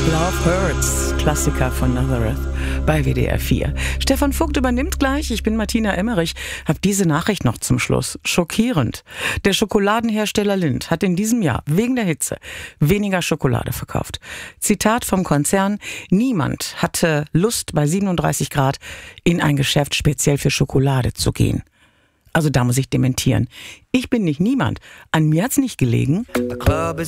Love Hurts, Klassiker von Nazareth bei WDR 4. Stefan Vogt übernimmt gleich. Ich bin Martina Emmerich. Hab diese Nachricht noch zum Schluss. Schockierend. Der Schokoladenhersteller Lindt hat in diesem Jahr wegen der Hitze weniger Schokolade verkauft. Zitat vom Konzern: Niemand hatte Lust, bei 37 Grad in ein Geschäft speziell für Schokolade zu gehen. Also da muss ich dementieren. Ich bin nicht niemand. An mir hat's nicht gelegen.